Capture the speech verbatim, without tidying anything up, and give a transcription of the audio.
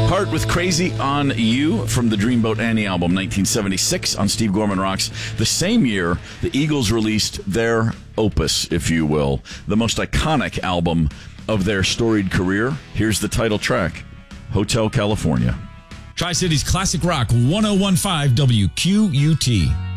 Part with Crazy on You from the Dreamboat Annie album, nineteen seventy-six, on Steve Gorman Rocks. The same year, the Eagles released their opus, if you will, the most iconic album of their storied career. Here's the title track, Hotel California. Tri-Cities Classic Rock, one oh one point five W Q U T.